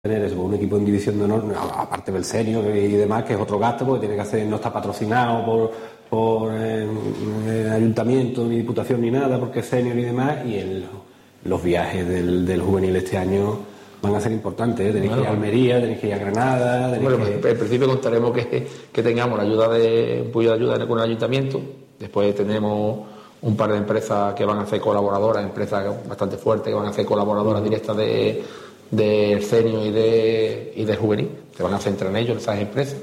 tener eso, un equipo en división de honor, aparte del senior y demás, que es otro gasto, porque tiene que hacer, no está patrocinado por ayuntamiento, ni diputación, ni nada, porque es senior y demás, y los viajes del juvenil este año van a ser importantes, ¿eh? Tenéis que ir a Almería, tenéis que ir a Granada. En principio contaremos que tengamos la ayuda un apoyo de ayuda con el ayuntamiento. Después tenemos un par de empresas que van a ser colaboradoras, empresas bastante fuertes que van a ser colaboradoras directas del senior y del juvenil, se van a centrar en ellos, en esas empresas.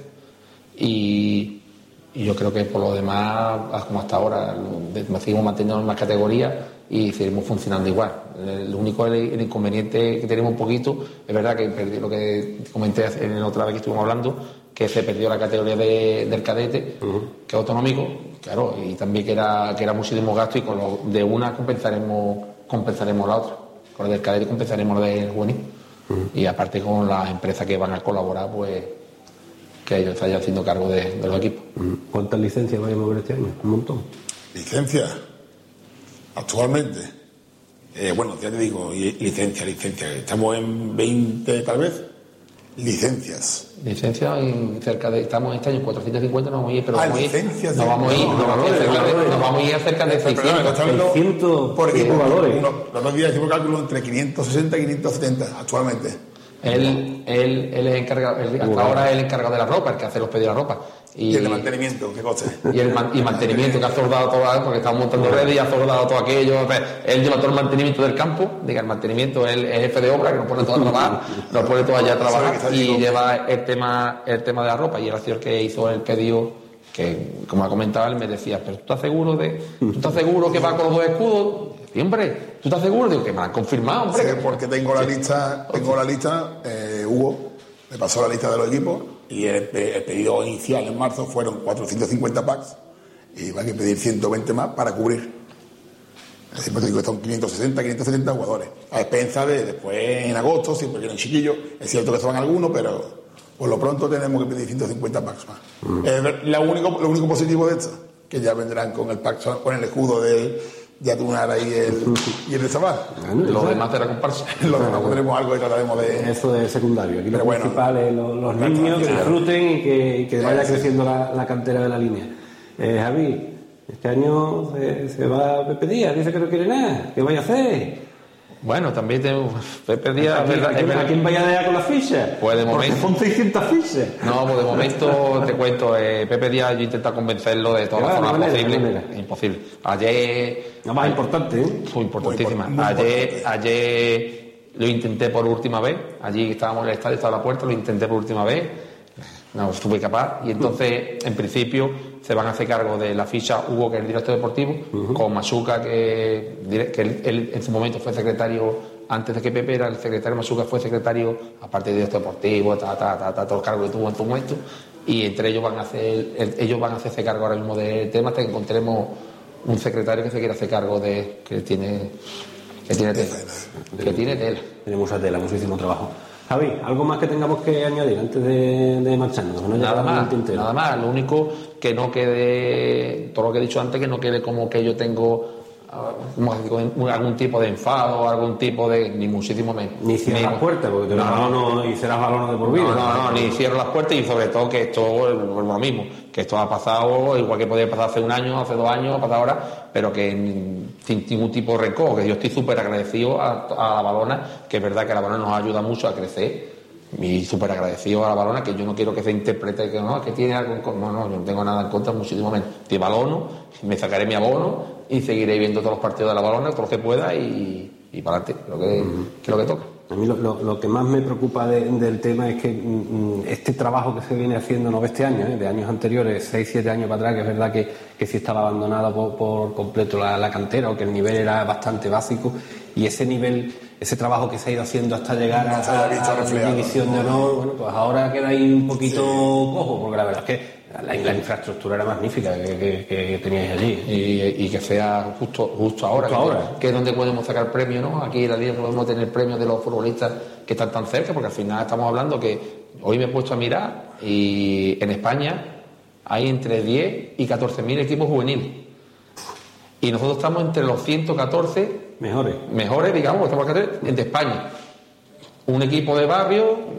Y yo creo que por lo demás, como hasta ahora, seguimos manteniendo más categorías y seguimos funcionando igual. El único el inconveniente que tenemos un poquito, es verdad que perdí lo que comenté en la otra vez que estuvimos hablando, que se perdió la categoría del cadete, que es autonómico, claro, y también que era muchísimo gasto, y con lo de una compensaremos la otra. Con lo del cadete compensaremos lo del juvenil. Y aparte con las empresas que van a colaborar, pues que ellos se vayan haciendo cargo de los equipos. ¿Cuántas licencias vais a mover este año? Un montón. ¿Licencias? Actualmente, bueno, ya te digo, licencia. Estamos en 20 tal vez. Licencias Estamos este año en 450, nos vamos a ir, pero licencias. Nos vamos a ir a cerca de 600 por equipo. Jugadores. Los dos días hicimos cálculo entre 560 y 570 actualmente. Él es encargado, hasta ahora es el encargado de la ropa, el que hace los pedidos de la ropa. Y el de mantenimiento, ¿qué coste? Y mantenimiento, que ha soldado todo, porque estamos montando redes y ha soldado todo aquello. Él lleva todo el mantenimiento del campo, diga, el mantenimiento, él es jefe de obra, que nos pone todo a trabajar, nos pone todo allá a trabajar, y lleva el tema de la ropa. Y él ha sido el que hizo el pedido, que como ha comentado él, me decía, pero ¿tú estás seguro que va con los dos escudos? Sí, hombre, ¿tú estás seguro? Digo, que me lo han confirmado, hombre. Sí, porque tengo la lista, Hugo me pasó la lista de los equipos, y el pedido inicial en marzo fueron 450 packs, y va a pedir 120 más para cubrir. Es decir, pues digo que son 570 jugadores. A expensas de después en agosto, siempre vienen chiquillos, es cierto que se van algunos, pero por lo pronto tenemos que pedir 150 packs más. Lo único positivo de esto, que ya vendrán con el pack, con el escudo de Atunar ahí y el de Zabal. Los demás de la comparsa. Los demás pondremos algo y trataremos de... Eso de secundario. Aquí lo principal es los niños, que disfruten y que vaya creciendo la cantera de la línea. Javi, este año se va Pepe Díaz, dice que no quiere nada. ¿Qué vaya a hacer? Bueno, también tengo Pepe Díaz. ¿A quién vaya a dejar con las fichas? Pues de momento. Porque son 600 fichas. No, pues de momento te cuento, Pepe Díaz, yo intento convencerlo de todas las formas posibles. Es imposible. Ayer. La más importante, ¿eh? Fue importantísima. Muy Ayer lo intenté por última vez. Allí estábamos en el estadio, estaba a la puerta, lo intenté por última vez. No estuve capaz. Y entonces, en principio, se van a hacer cargo de la ficha Hugo, que es el director deportivo, con Masuca, que él en su momento fue secretario, antes de que Pepe era el secretario, Masuca fue secretario, aparte de director deportivo, todos los cargos que tuvo en todo momento, y entre ellos van a hacerse cargo ahora mismo del tema, hasta que encontremos un secretario que se quiera hacer cargo de que tiene tela. Tenemos a tela, muchísimo trabajo. Javi, ¿algo más que tengamos que añadir antes de marcharnos? No, nada más, lo único que no quede, todo lo que he dicho antes, que no quede como que yo tengo algún tipo de enfado, algún tipo de, ni muchísimo menos. Ni cierras las puertas, porque y serás balón de por vida. No, ni cierro las puertas, y sobre todo que esto es lo mismo, que esto ha pasado igual que podía pasar hace un año, hace 2 años, ha pasado ahora, pero que sin ningún tipo de rencor, que yo estoy súper agradecido a la Balona, que es verdad que la Balona nos ayuda mucho a crecer, y súper agradecido a la Balona, que yo no quiero que se interprete que no, que tiene algo en contra. No, yo no tengo nada en contra, muchísimo menos. Te balono, me sacaré mi abono y seguiré viendo todos los partidos de la Balona, todo lo que pueda, y para adelante, que es lo que toca. A mí lo que más me preocupa del tema es que este trabajo que se viene haciendo, no de este año, de años anteriores, 6-7 años para atrás, que es verdad que sí estaba abandonada por completo la cantera, o que el nivel era bastante básico, y ese nivel, ese trabajo que se ha ido haciendo hasta llegar a la división de honor, bueno, pues ahora queda ahí un poquito cojo, porque la verdad es que la infraestructura era magnífica que teníais allí. Y que sea justo ahora. Que es donde podemos sacar premios, ¿no? Aquí en la liga podemos tener premios de los futbolistas que están tan cerca, porque al final estamos hablando que hoy me he puesto a mirar, y en España hay entre 10 y 14.000 equipos juveniles. Y nosotros estamos entre los 114 mejores, digamos, estamos de España. un equipo de barrio